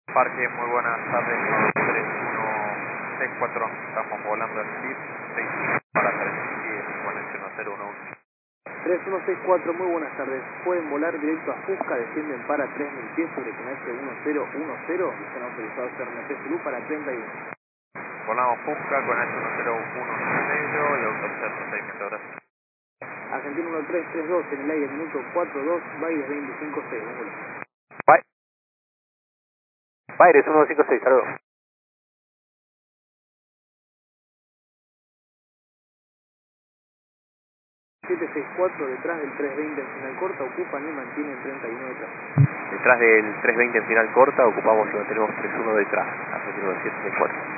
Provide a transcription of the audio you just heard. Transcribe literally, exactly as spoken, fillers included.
Parque, muy buenas tardes, tres uno seis cuatro, estamos volando en T I P seis para Helsinki con el uno cero uno uno. tres uno seis cuatro, muy buenas tardes. Pueden volar directo a Fusca, descienden para tres mil pies sobre K N H uno cero uno cero y están autorizados R N P Zulu para treinta y uno. Volamos Fusca con el uno cero uno cero y autorizar procedimiento, gracias. Argentina uno tres tres dos en el aire, minuto cuatro dos, Baires veinticinco seis, un vuelo. Bye. Baires uno cinco seis, saludos. siete seis cuatro detrás del tres veinte en final corta, ocupan y mantienen treinta y uno detrás. Detrás del tres veinte en final corta, ocupamos y mantenemos tres uno detrás, Argentina siete seis cuatro.